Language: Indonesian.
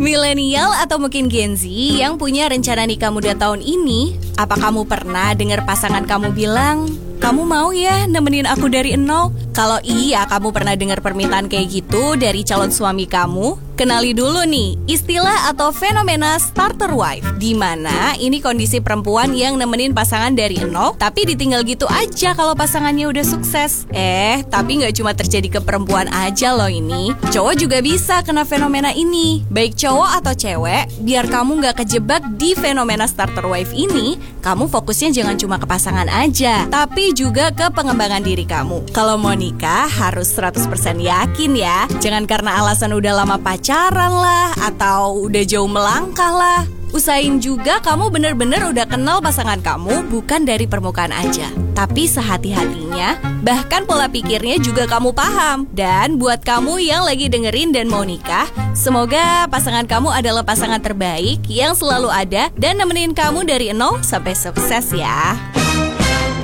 Milenial atau mungkin Gen Z yang punya rencana nikah muda tahun ini, apa kamu pernah dengar pasangan kamu bilang, "Kamu mau ya nemenin aku dari nol?" Kalau iya, kamu pernah dengar permintaan kayak gitu dari calon suami kamu? Kenali dulu nih, istilah atau fenomena starter wife, di mana ini kondisi perempuan yang nemenin pasangan dari nol, tapi ditinggal gitu aja kalau pasangannya udah sukses. Tapi nggak cuma terjadi ke perempuan aja loh ini. Cowok juga bisa kena fenomena ini. Baik cowok atau cewek, biar kamu nggak kejebak di fenomena starter wife ini, kamu fokusnya jangan cuma ke pasangan aja, tapi juga ke pengembangan diri kamu. Kalau mau nikah, harus 100% yakin ya. Jangan karena alasan udah lama pacaran lah, atau udah jauh melangkah lah. Usahain juga kamu bener-bener udah kenal pasangan kamu, bukan dari permukaan aja, tapi sehati-hatinya, bahkan pola pikirnya juga kamu paham. Dan buat kamu yang lagi dengerin dan mau nikah, semoga pasangan kamu adalah pasangan terbaik yang selalu ada dan nemenin kamu dari nol sampai sukses ya.